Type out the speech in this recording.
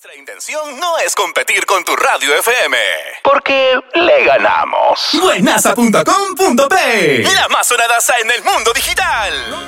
Nuestra intención no es competir con tu radio FM, porque le ganamos. Buenaza.com.p, la más sonadaza en el mundo digital.